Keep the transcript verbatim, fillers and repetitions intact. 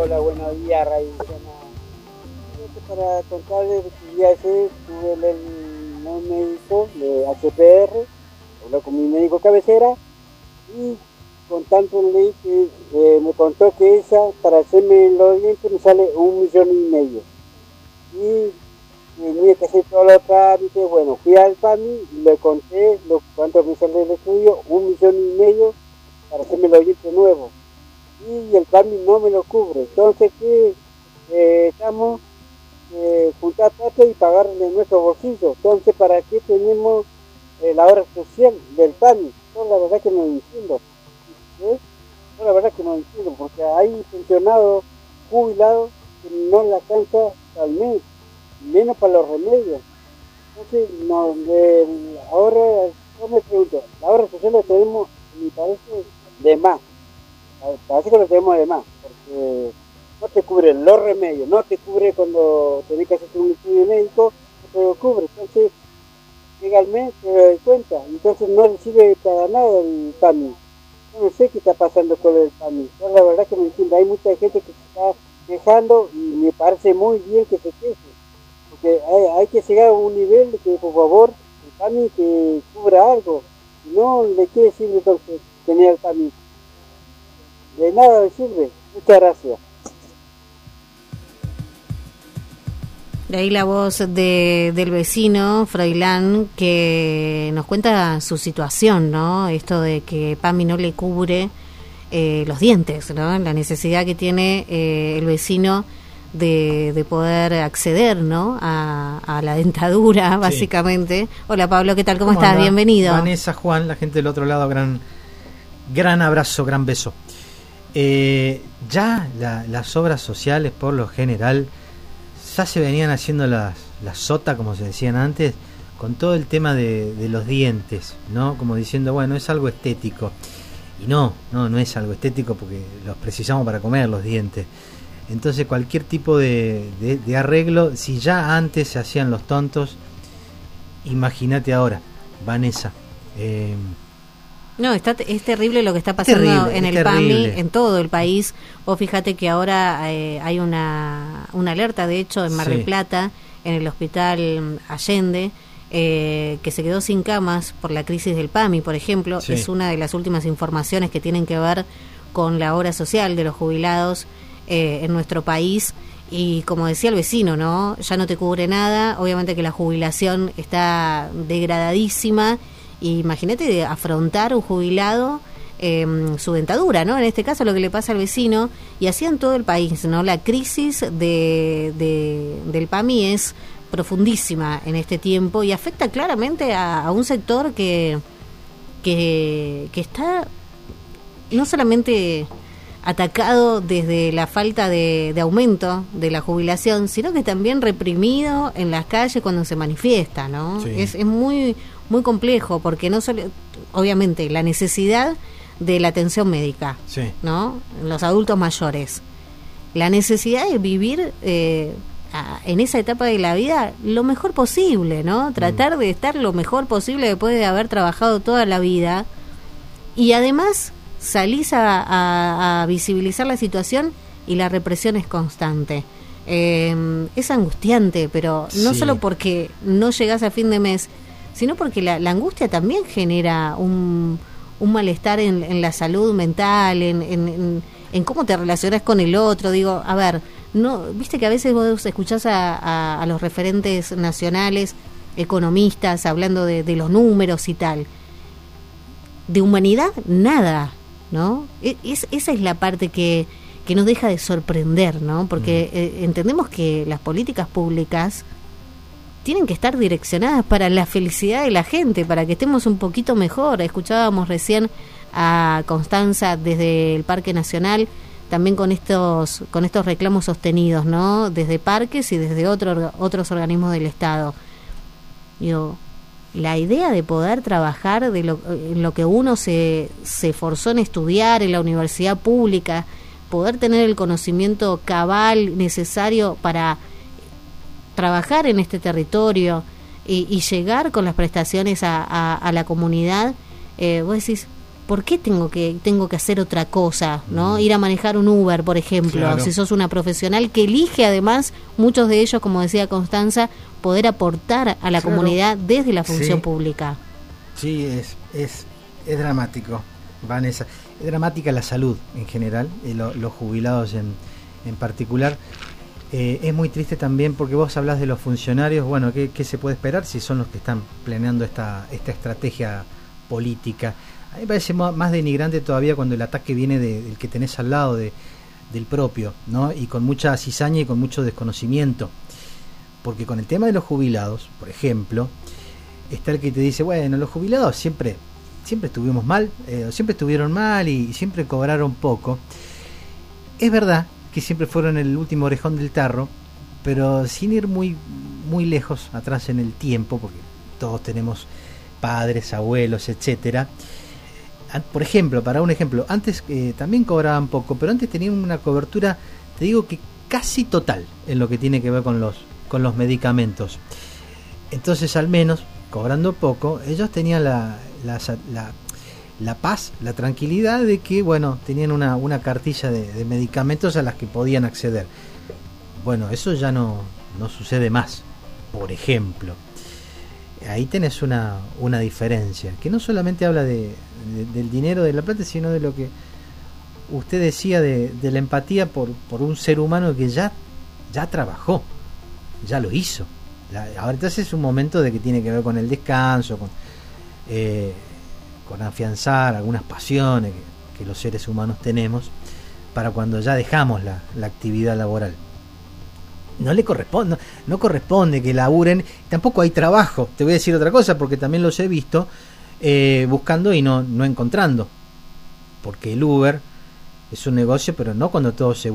Hola, buenos días, Radio Buena. Para contarles que ya ayer tuve el, el, el médico de H P R, habló con mi médico cabecera y contándole que eh, me contó que esa para hacerme los dientes me sale un millón y medio. Y tenía que hacer todos los trámites. Bueno, fui al PAMI y le conté lo, cuánto me sale el estudio, un millón y medio para hacerme los dientes nuevos. Y el PAMI no me lo cubre. Entonces, ¿qué eh, estamos? Eh, juntar plata y pagar de nuestro bolsillo. Entonces, ¿para qué tenemos eh, la obra social del PAMI? Yo la verdad que no entiendo. ¿Eh? Yo la verdad que no entiendo, porque hay pensionados, jubilados, que no le alcanza al mes, menos para los remedios. Entonces, no, de, ahora, yo me pregunto, la obra social la tenemos, me parece, de más. Parece que lo tenemos de más, porque no te cubre los remedios, no te cubre cuando tenés que hacer un estudio médico, no te lo cubre. Entonces, llega el mes, te das cuenta, entonces no le sirve para nada el PAMI. Yo no sé qué está pasando con el PAMI. Yo la verdad que no entiendo. Hay mucha gente que se está quejando y me parece muy bien que se queje, porque hay, hay que llegar a un nivel de que, por favor, el PAMI que cubra algo. Si no, ¿de qué sirve entonces tener el PAMI? De nada le sirve. Muchas gracias. De ahí la voz de, del vecino, Froilán, que nos cuenta su situación, ¿no? Esto de que PAMI no le cubre eh, los dientes, ¿no? La necesidad que tiene eh, el vecino de, de poder acceder, ¿no? A, a la dentadura, básicamente. Sí. Hola, Pablo, ¿qué tal? ¿Cómo, ¿Cómo estás? Anda? Bienvenido. Vanessa, Juan, la gente del otro lado, gran, gran abrazo, gran beso. Eh, ya la, las obras sociales, por lo general, ya se venían haciendo las, las sota, como se decían antes, con todo el tema de, de los dientes, ¿no? Como diciendo, bueno, es algo estético. Y no, no, no es algo estético porque los precisamos para comer los dientes. Entonces cualquier tipo de, de, de arreglo, si ya antes se hacían los tontos, imagínate ahora, Vanessa. Eh, No, está, es terrible lo que está pasando terrible, en el PAMI, en todo el país. Vos fíjate que ahora eh, hay una, una alerta, de hecho, en Mar del sí. Plata, en el hospital Allende, eh, que se quedó sin camas por la crisis del PAMI, por ejemplo. Sí. Es una de las últimas informaciones que tienen que ver con la obra social de los jubilados eh, en nuestro país. Y como decía el vecino, ¿no? Ya no te cubre nada. Obviamente que la jubilación está degradadísima. Y imagínate afrontar un jubilado eh, su dentadura, ¿no? En este caso lo que le pasa al vecino, y así en todo el país, ¿no? La crisis de, de del PAMI es profundísima en este tiempo y afecta claramente a, a un sector que, que que está no solamente atacado desde la falta de, de aumento de la jubilación, sino que también reprimido en las calles cuando se manifiesta, ¿no? Sí. Es, es muy muy complejo porque no solo, obviamente, la necesidad de la atención médica, sí. ¿no? Los adultos mayores, la necesidad de vivir eh, a, en esa etapa de la vida lo mejor posible, ¿no? Tratar mm. de estar lo mejor posible después de haber trabajado toda la vida, y además salís a, a, a visibilizar la situación y la represión es constante. Eh, es angustiante, pero no sí. solo porque no llegás a fin de mes, sino porque la, la angustia también genera un, un malestar en, en la salud mental, en, en, en, en cómo te relacionas con el otro. Digo, a ver, no, viste que a veces vos escuchás a, a, a los referentes nacionales, economistas, hablando de, de los números y tal. De humanidad, nada, ¿no? Es, esa es la parte que, que nos deja de sorprender, ¿no? Porque mm. eh, entendemos que las políticas públicas tienen que estar direccionadas para la felicidad de la gente, para que estemos un poquito mejor. Escuchábamos recién a Constanza desde el Parque Nacional, también con estos con estos reclamos sostenidos, ¿no? Desde parques y desde otro, otros organismos del Estado. Digo, la idea de poder trabajar de lo, en lo que uno se, se esforzó en estudiar en la universidad pública, poder tener el conocimiento cabal necesario para trabajar en este territorio y, y llegar con las prestaciones a, a, a la comunidad, eh, vos decís, ¿por qué tengo que tengo que hacer otra cosa, no? Ir a manejar un Uber, por ejemplo, claro. Si sos una profesional que elige además, muchos de ellos, como decía Constanza, poder aportar a la claro. comunidad desde la función sí. pública. Sí, es, es, es dramático, Vanessa. Es dramática la salud en general, y lo, los jubilados en, en particular. Eh, es muy triste también porque vos hablás de los funcionarios. Bueno, ¿qué, qué se puede esperar si son los que están planeando esta, esta estrategia política? A mí me parece más denigrante todavía cuando el ataque viene de, del que tenés al lado, de, del propio, ¿no? Y con mucha cizaña y con mucho desconocimiento. Porque con el tema de los jubilados, por ejemplo, está el que te dice, bueno, los jubilados siempre siempre estuvimos mal, eh, siempre estuvieron mal y, y siempre cobraron poco. Es verdad que siempre fueron el último orejón del tarro, pero sin ir muy, muy lejos atrás en el tiempo, porque todos tenemos padres, abuelos, etcétera. Por ejemplo, para un ejemplo, antes eh, también cobraban poco, pero antes tenían una cobertura, te digo que casi total en lo que tiene que ver con los con los medicamentos. Entonces, al menos, cobrando poco, ellos tenían la, la, la, la paz, la tranquilidad de que, bueno, tenían una, una cartilla de, de medicamentos a las que podían acceder. Bueno, eso ya no, no sucede más, por ejemplo. Ahí tenés una, una diferencia, que no solamente habla de, de, del dinero, de la plata, sino de lo que usted decía de, de la empatía por, por un ser humano que ya, ya trabajó, ya lo hizo. La, ahora entonces es un momento de que tiene que ver con el descanso, con, eh, con afianzar algunas pasiones que, que los seres humanos tenemos para cuando ya dejamos la, la actividad laboral. No le corresponde, no, no corresponde que laburen, tampoco hay trabajo. Te voy a decir otra cosa, porque también los he visto eh, buscando y no, no encontrando, porque el Uber es un negocio, pero no cuando todo se